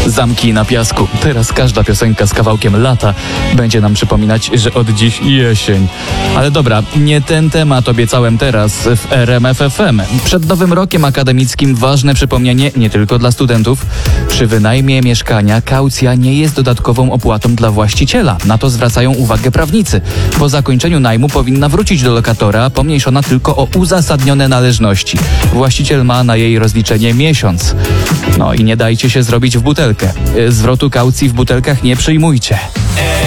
Zamki na piasku. Teraz każda piosenka z kawałkiem lata będzie nam przypominać, że od dziś jesień. Ale dobra, nie ten temat obiecałem teraz w RMF FM. Przed nowym rokiem akademickim ważne przypomnienie nie tylko dla studentów. Przy wynajmie mieszkania kaucja nie jest dodatkową opłatą dla właściciela. Na to zwracają uwagę prawnicy. Po zakończeniu najmu powinna wrócić do lokatora, pomniejszona tylko o uzasadnione należności. Właściciel ma na jej rozliczenie miesiąc. No i nie dajcie się zrobić w butelkę. Zwrotu kaucji w butelkach nie przyjmujcie.